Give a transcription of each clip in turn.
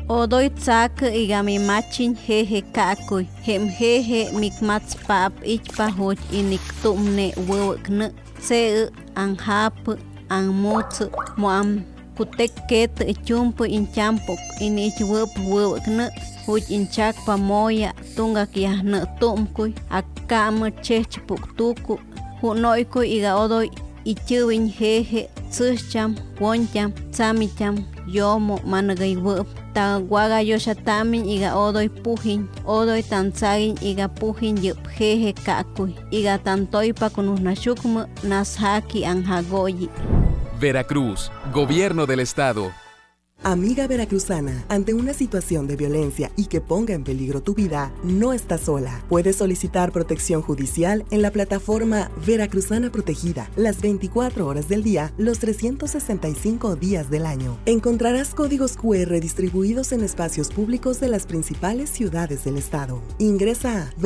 Odoy tsak igami machin jeje kakuy. Hem jeje mikmats pap ichpa hoj inik tumne wewekne. Se anhap anmuts moam kutek ket chumpu inchampok inich wewekne. Huj inchak pamoya tunga kiahne tumkuy. Akam chechpuk tuku. Hunoykuy iga odoy ichiwin jeje. Tsucham, woncham, tsamicham, yomo managay wep. Ta waga yoshatamin iga odoy puhin, odoy tanzagin iga puhin yup jeje kakuy. Iga tantoypa kunusnashukmu nashaki anjagoyi. Veracruz, Gobierno del Estado. Amiga veracruzana, ante una situación de violencia y que ponga en peligro tu vida, no estás sola. Puedes solicitar protección judicial en la plataforma Veracruzana Protegida, las 24 horas del día, los 365 días del año. Encontrarás códigos QR distribuidos en espacios públicos de las principales ciudades del estado. Ingresa a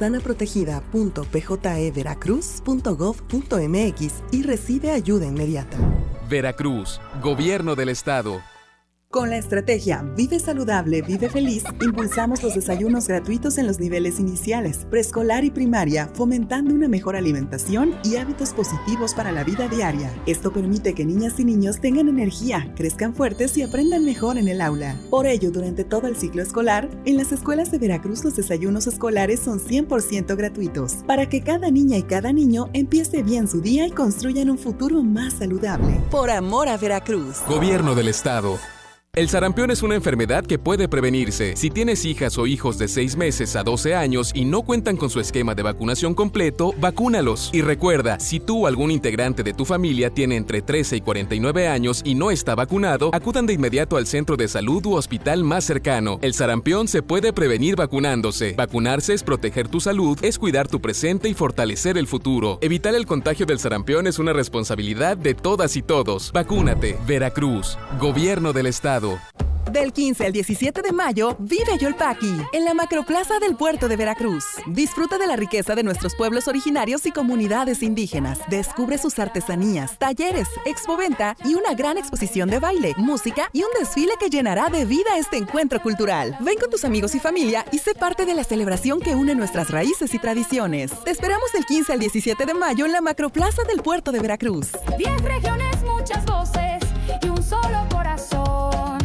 veracruzanaprotegida.pjeveracruz.gov.mx y recibe ayuda inmediata. Veracruz, Gobierno del Estado. Con la estrategia Vive Saludable, Vive Feliz, impulsamos los desayunos gratuitos en los niveles iniciales, preescolar y primaria, fomentando una mejor alimentación y hábitos positivos para la vida diaria. Esto permite que niñas y niños tengan energía, crezcan fuertes y aprendan mejor en el aula. Por ello, durante todo el ciclo escolar, en las escuelas de Veracruz los desayunos escolares son 100% gratuitos, para que cada niña y cada niño empiece bien su día y construyan un futuro más saludable. Por amor a Veracruz. Gobierno del Estado. El sarampión es una enfermedad que puede prevenirse. Si tienes hijas o hijos de 6 meses a 12 años y no cuentan con su esquema de vacunación completo, vacúnalos. Y recuerda, si tú o algún integrante de tu familia tiene entre 13 y 49 años y no está vacunado, acudan de inmediato al centro de salud u hospital más cercano. El sarampión se puede prevenir vacunándose. Vacunarse es proteger tu salud, es cuidar tu presente y fortalecer el futuro. Evitar el contagio del sarampión es una responsabilidad de todas y todos. Vacúnate. Veracruz, Gobierno del Estado. Del 15 al 17 de mayo, vive Yolpaqui, en la Macroplaza del Puerto de Veracruz. Disfruta de la riqueza de nuestros pueblos originarios y comunidades indígenas. Descubre sus artesanías, talleres, expoventa y una gran exposición de baile, música y un desfile que llenará de vida este encuentro cultural. Ven con tus amigos y familia y sé parte de la celebración que une nuestras raíces y tradiciones. Te esperamos del 15 al 17 de mayo en la Macroplaza del Puerto de Veracruz. 10 regiones, muchas voces y un solo corazón.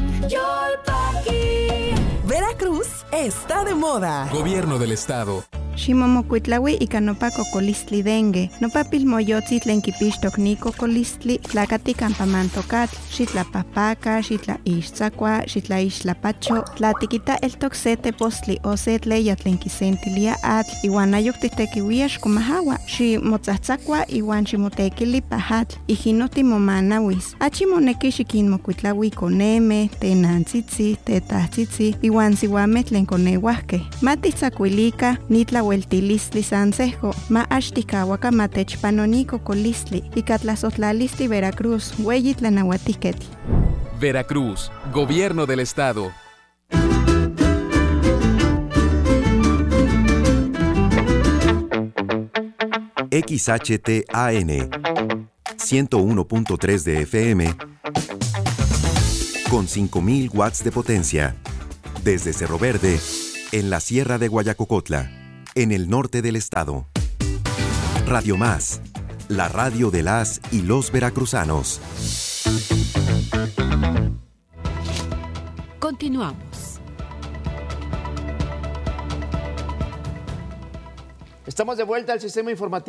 Yolpaqui. Veracruz está de moda. Gobierno del Estado. Ximomocuitlaui ika nopa cocolistli dengue, nopa pilmoyotzi tlen kipixtok ni cocolistli, tlakati campamantokatl, xitlapahpaka, xitlaixtzakua, xitlaixtlapacho, tlatikita eltok se tepostli o se tleya tlen kisentilia atl, iwan ayok titekiuia xkomahawa, ximotzatzakua iwan ximotekili pahatl, ijino timomanawis. Achimoneki xikinmokuitlaui koneme, tenantzitzi, tetahtzitzi, iwan siwameh tlen koneuahkeh. Matitzakuilika, nitla Hueltilistli Sansejo, ma axtikawaka matechpanoniko colistli, ikatlazotlalistli Veracruz, Hueyi Tlanahuatiketl. Veracruz, Gobierno del Estado. XHTAN 101.3 de FM con 5,000 watts de potencia. Desde Cerro Verde, en la Sierra de Guayacocotla, en el norte del estado. Radio Más, la radio de las y los veracruzanos. Continuamos. Estamos de vuelta al sistema informativo.